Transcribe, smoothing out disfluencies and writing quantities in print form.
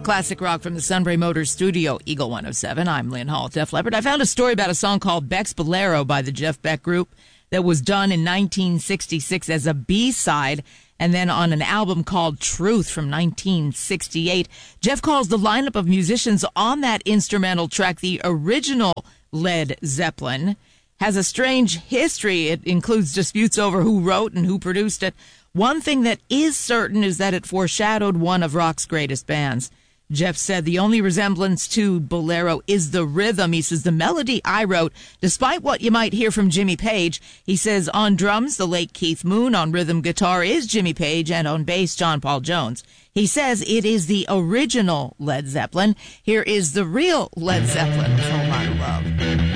classic rock from the Sunbury Motors studio, Eagle 107. I'm Lynn Hall, Def Leppard. I found a story about a song called Beck's Bolero by the Jeff Beck Group that was done in 1966 as a B-side and then on an album called Truth from 1968. Jeff calls the lineup of musicians on that instrumental track the original Led Zeppelin. Has a strange history. It includes disputes over who wrote and who produced it. One thing that is certain is that it foreshadowed one of rock's greatest bands. Jeff said the only resemblance to Bolero is the rhythm. He says, the melody I wrote, despite what you might hear from Jimmy Page. He says, on drums, the late Keith Moon. On rhythm guitar is Jimmy Page. And on bass, John Paul Jones. He says it is the original Led Zeppelin. Here is the real Led Zeppelin, Whole Lotta Love.